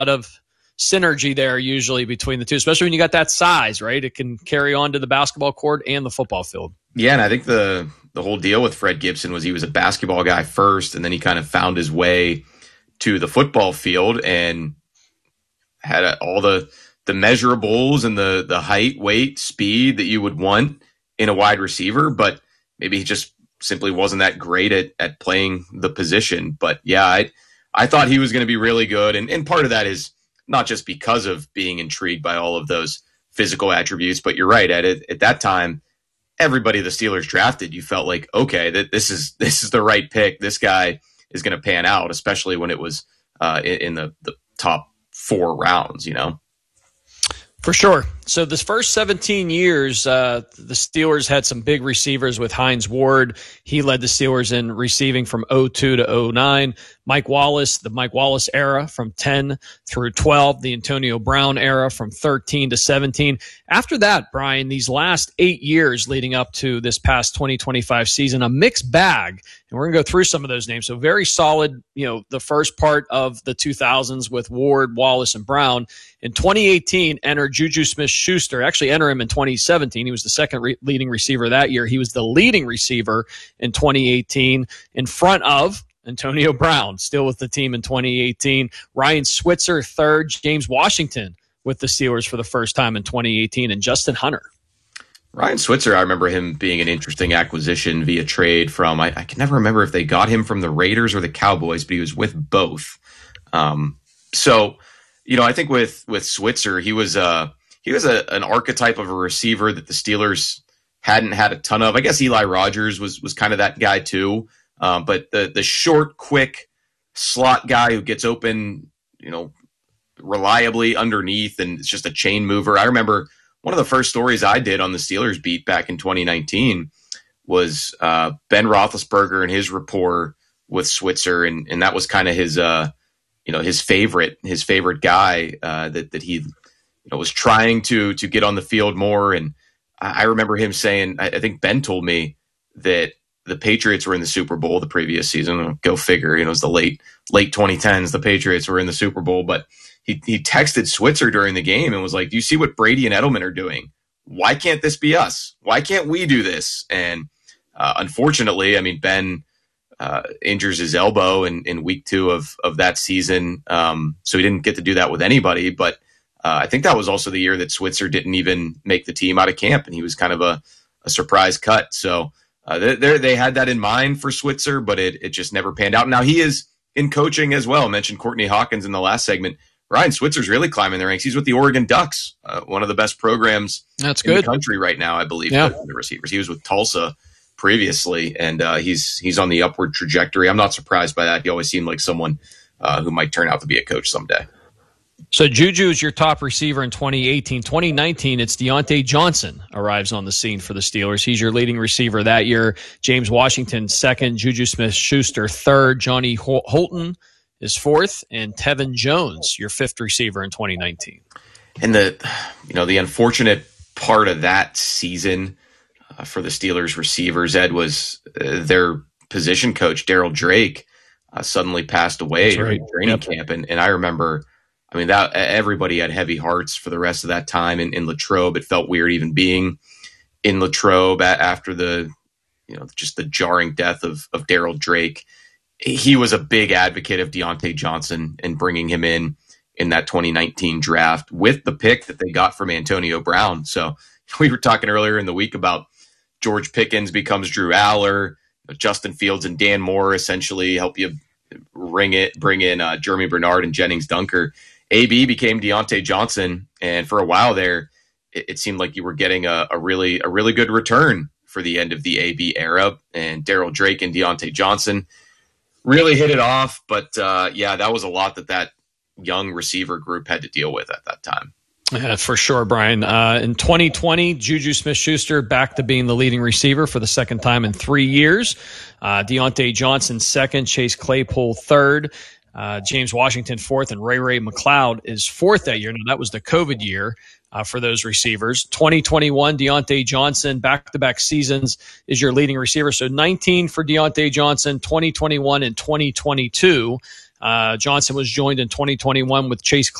of synergy there usually between the two, especially when you got that size, right? It can carry on to the basketball court and the football field. Yeah, and I think the whole deal with Fred Gibson was he was a basketball guy first, and then he kind of found his way to the football field and had all the measurables and the height, weight, speed that you would want in a wide receiver, but maybe he just simply wasn't that great at playing the position. But yeah, I thought he was going to be really good, and part of that is not just because of being intrigued by all of those physical attributes, but you're right, at that time, everybody the Steelers drafted, you felt like, okay, that this is the right pick. This guy is going to pan out, especially when it was in the top 4 rounds, you know? For sure. So this first 17 years, the Steelers had some big receivers with Hines Ward. He led the Steelers in receiving from 02 to 09. Mike Wallace, the Mike Wallace era from 10 through 12. The Antonio Brown era from 13 to 17. After that, Brian, these last 8 years leading up to this past 2025 season, a mixed bag. And we're going to go through some of those names. So very solid, the first part of the 2000s with Ward, Wallace, and Brown. In 2018, enter Juju Smith-Schuster. Actually, enter him in 2017. He was the second leading receiver that year. He was the leading receiver in 2018 in front of Antonio Brown, still with the team in 2018. Ryan Switzer, third. James Washington with the Steelers for the first time in 2018. And Justin Hunter. Ryan Switzer, I remember him being an interesting acquisition via trade from, I can never remember if they got him from the Raiders or the Cowboys, but he was with both. So, I think with Switzer, he was an archetype of a receiver that the Steelers hadn't had a ton of. I guess Eli Rogers was kind of that guy too. But the short, quick slot guy who gets open, reliably underneath, and it's just a chain mover. I remember one of the first stories I did on the Steelers beat back in 2019 was Ben Roethlisberger and his rapport with Switzer, and that was kind of his his favorite guy that he was trying to get on the field more. And I remember him saying, I think Ben told me that the Patriots were in the Super Bowl the previous season. Go figure, it was the late 2010s. The Patriots were in the Super Bowl, but he texted Switzer during the game and was like, "Do you see what Brady and Edelman are doing? Why can't this be us? Why can't we do this?" And unfortunately, Ben injures his elbow in week 2 of that season, so he didn't get to do that with anybody. But I think that was also the year that Switzer didn't even make the team out of camp, and he was kind of a surprise cut. So they had that in mind for Switzer, but it just never panned out. Now he is in coaching as well. I mentioned Courtney Hawkins in the last segment. Ryan Switzer's really climbing the ranks. He's with the Oregon Ducks, one of the best programs in the country right now, I believe, for the receivers. He was with Tulsa previously, and he's on the upward trajectory. I'm not surprised by that. He always seemed like someone who might turn out to be a coach someday. So Juju is your top receiver in 2018. 2019, it's Deontay Johnson arrives on the scene for the Steelers. He's your leading receiver that year. James Washington, second. Juju Smith-Schuster, third. Johnny Holton is fourth. And Tevin Jones, your fifth receiver in 2019. And the unfortunate part of that season for the Steelers receivers, Ed, was their position coach, Daryl Drake, suddenly passed away during training camp. And I remember, that everybody had heavy hearts for the rest of that time in Latrobe. It felt weird even being in Latrobe after just the jarring death of Daryl Drake. He was a big advocate of Deontay Johnson and bringing him in that 2019 draft with the pick that they got from Antonio Brown. So we were talking earlier in the week about George Pickens becomes Drew Aller, Justin Fields and Dan Moore essentially help you bring in Jeremy Bernard and Jennings Dunker. AB became Deontay Johnson, and for a while there, it seemed like you were getting a really good return for the end of the AB era. And Daryl Drake and Deontay Johnson really hit it off. But that was a lot that young receiver group had to deal with at that time. Yeah, for sure, Brian. In 2020, Juju Smith-Schuster back to being the leading receiver for the second time in 3 years. Deontay Johnson second, Chase Claypool third, James Washington fourth, and Ray McLeod is fourth that year. Now, that was the COVID year for those receivers. 2021, Deontay Johnson, back-to-back seasons, is your leading receiver. So 19 for Deontay Johnson, 2021 and 2022. Johnson was joined in 2021 with Chase